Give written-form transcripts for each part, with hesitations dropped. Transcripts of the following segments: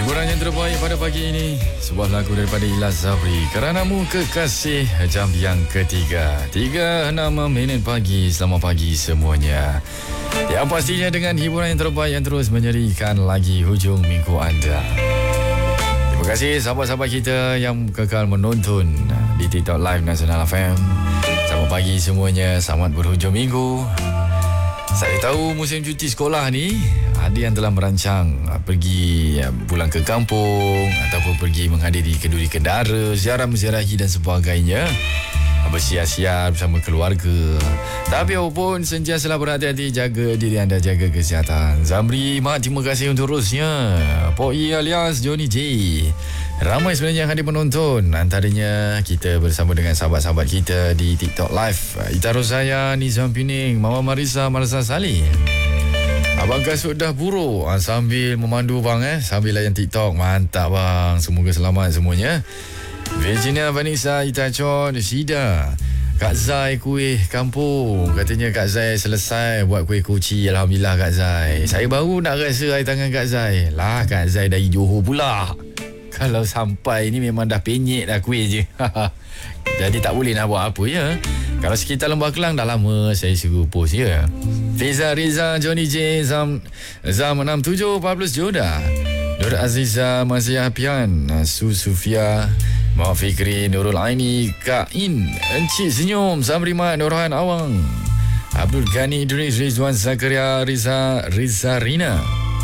Hiburan yang terbaik pada pagi ini, sebuah lagu daripada Ilyas Zabri, Keranamu Kekasih, jam yang ketiga 3:06 minit pagi. Selamat pagi semuanya. Yang pastinya dengan hiburan yang terbaik yang terus menyerikan lagi hujung minggu anda. Terima kasih sahabat-sahabat kita yang kekal menonton di TikTok Live Nasional FM. Selamat pagi semuanya, selamat berhujung minggu. Saya tahu musim cuti sekolah ni ada yang telah merancang pergi pulang ke kampung ataupun pergi menghadiri kenduri kendara, ziarah-menziarahi dan sebagainya, bersiar-siar bersama keluarga. Tapi apapun, sentiasalah berhati-hati, jaga diri anda, jaga kesihatan. Zamri, Mak, terima kasih untuk terusnya. Pok I alias Johnny J. Ramai sebenarnya yang hadir menonton. Antaranya kita bersama dengan sahabat-sahabat kita di TikTok Live. Ita Rosaya, Nizam Pining, Mama Marisa, Marisa Salih. Abang Kasut dah buruk sambil memandu bang sambil layan TikTok. Mantap bang. Semoga selamat semuanya. Virginia Vanessa Itachon Sida, Kak Zai kuih kampung. Katanya Kak Zai selesai buat kuih kuci. Alhamdulillah Kak Zai. Saya baru nak rasa air tangan Kak Zai. Lah Kak Zai dari Johor pula. Kalau sampai ni memang dah penyek dah kuih je. Jadi tak boleh nak buat apa ya. Kalau sekitar Lembah Kelang dah lama saya suruh post ya. Fiza Riza Johnny J Zam 67 Pablos Joda, Nur Aziza Mazia Pian, Su Sufia, Mak Fikri, Nurul Aini, Kak In, Encik Senyum, Samrimat, Nurhan Awang, Abdul Ghani Idris, Rizwan Zakaria, Riza Rina,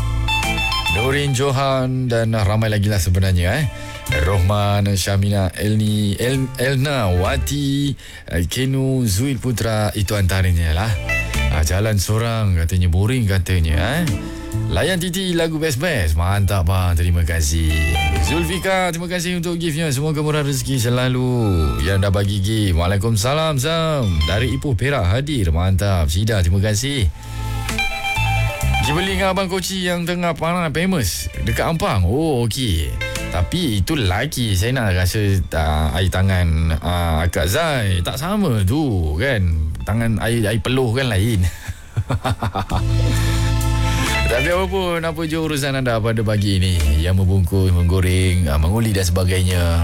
Nurin Johan dan ramai lagi lah sebenarnya Rohman, Syamina, Elna, Wati, Kenu, Zuil Putra, itu antaranya lah. Jalan seorang katanya boring katanya. Layan Titi lagu best-best. Mantap bang, terima kasih. Zulfika, terima kasih untuk giftnya. Semoga murah rezeki selalu. Yang dah bagi gift, Waalaikumsalam Zam. Dari Ipoh Perak hadir. Mantap. Sida, terima kasih. Beli dengan Abang Koci yang tengah panas famous dekat Ampang. Oh okey. Tapi itu lelaki. Saya nak rasa air tangan Kak Zai tak sama tu kan. Tangan air peluh kan lain. Tapi apapun, apa je urusan anda pada pagi ini yang membungkus, menggoreng, menguli dan sebagainya.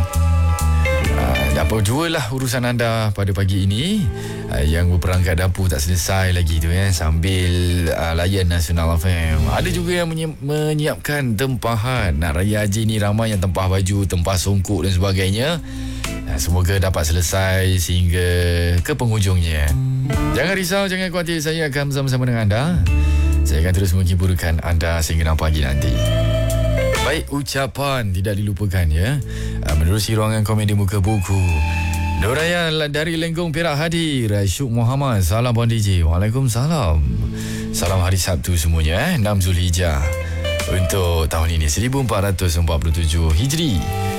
Apa jualah urusan anda pada pagi ini. Yang berperangkat dapur tak selesai lagi tu sambil layan Nasional FM. Ada juga yang menyiapkan tempahan. Nak raya haji ni ramai yang tempah baju, tempah songkok dan sebagainya. Semoga dapat selesai sehingga ke penghujungnya. Jangan risau, jangan khawatir, saya akan bersama-sama dengan anda. Saya akan terus menghiburkan anda sehingga pagi nanti. Baik, ucapan tidak dilupakan ya. Menerusi ruangan komedi muka buku, Nuraya dari Lenggong Perak hadir. Syuk Muhammad, salam Puan DJ. Waalaikumsalam. Salam hari Sabtu semuanya 6 Zulhijjah untuk tahun ini 1447 Hijri.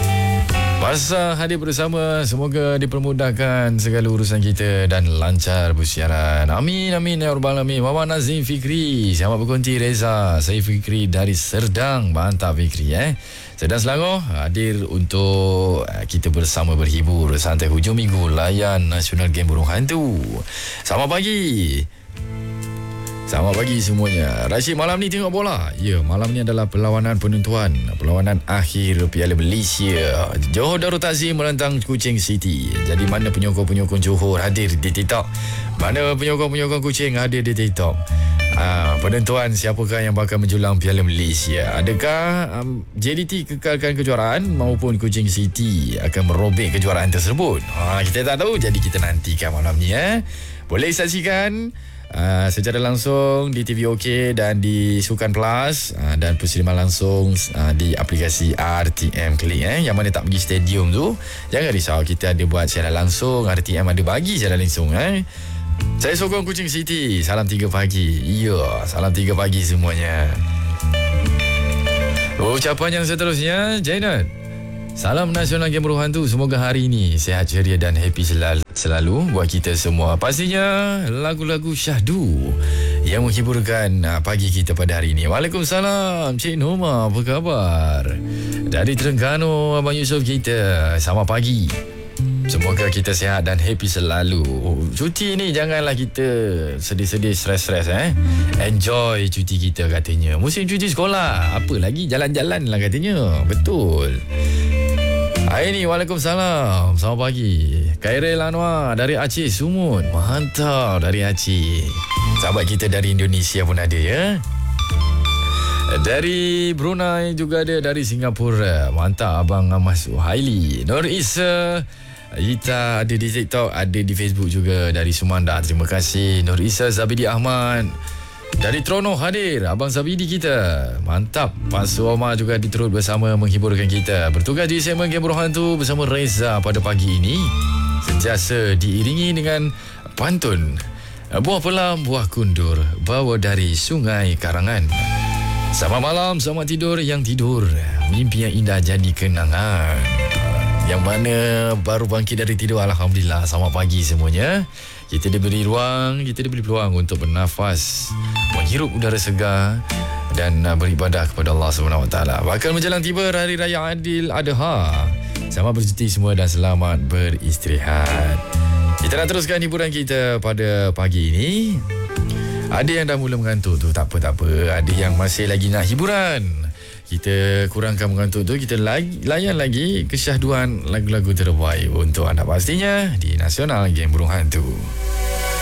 Masa hadir bersama, semoga dipermudahkan segala urusan kita dan lancar bersiaran. Amin amin ya rabbal alamin. Mama Nazim Fikri, selamat berkonti Reza. Saya Fikri dari Serdang. Mantap Fikri Serdang Selangor hadir untuk kita bersama berhibur santai hujung minggu layan Nasional Game Burung Hantu. Selamat pagi. Selamat pagi semuanya. Rashid, malam ni tengok bola? Ya, malam ni adalah perlawanan penentuan, perlawanan akhir Piala Malaysia. Johor Darul Takzim menentang Kuching City. Jadi mana penyokong-penyokong Johor hadir di TikTok? Mana penyokong-penyokong Kuching hadir di TikTok? Penentuan siapakah yang bakal menjulang Piala Malaysia? Adakah JDT kekalkan kejuaraan maupun Kuching City akan merobek kejuaraan tersebut? Kita tak tahu, jadi kita nantikan malam ni Boleh saksikan secara langsung di TV OK dan di Sukan Plus dan persiliman langsung di aplikasi RTM Klik yang mana tak pergi stadium tu. Jangan risau, kita ada buat siaran langsung. RTM ada bagi siaran langsung Saya sokong Kuching City. Salam 3 pagi. Ya, salam 3 pagi semuanya. Ucapan yang seterusnya, Jainat. Salam Nasional Game Burung Hantu. Semoga hari ini sihat, ceria dan happy selalu buat kita semua. Pastinya lagu-lagu syahdu yang menghiburkan pagi kita pada hari ini. Waalaikumsalam Cik Noma, apa khabar? Dari Terengganu, Abang Yusof kita. Selamat pagi. Semoga kita sihat dan happy selalu. Cuti ni janganlah kita sedih-sedih, stres-stres Enjoy cuti kita katanya. Musim cuti sekolah, apa lagi jalan-jalan lah katanya. Betul. Hai ni, Waalaikumsalam. Selamat pagi. Khairil Anwar dari Aceh Sumut. Mantap dari Aceh. Sahabat kita dari Indonesia pun ada ya. Dari Brunei juga ada, dari Singapura. Mantap Abang Mas Haili. Nur Isa, kita ada di TikTok, ada di Facebook juga. Dari Sumanda, terima kasih Nur Isa. Zabidi Ahmad dari Trono hadir, Abang Zabidi kita. Mantap. Pak Suoma juga diturut bersama menghiburkan kita. Bertugas di segmen Game Berhantu bersama Reza pada pagi ini. Sentiasa diiringi dengan pantun. Buah pelam, buah kundur, bawa dari Sungai Karangan. Selamat malam, selamat tidur yang tidur. Mimpi yang indah jadi kenangan. Yang mana baru bangkit dari tidur, Alhamdulillah. Selamat pagi semuanya. Kita diberi ruang, kita diberi peluang untuk bernafas, menghirup udara segar dan beribadah kepada Allah SWT. Bakal menjelang tiba Hari Raya Adil Adha. Selamat bercuti semua dan selamat beristirahat. Kita nak teruskan hiburan kita pada pagi ini. Ada yang dah mula mengantuk tu, tak apa. Ada yang masih lagi nak hiburan. Kita kurangkan mengantuk tu, kita layan lagi kesyahduan lagu-lagu terbaik untuk anda pastinya di Nasional Game Burung Hantu.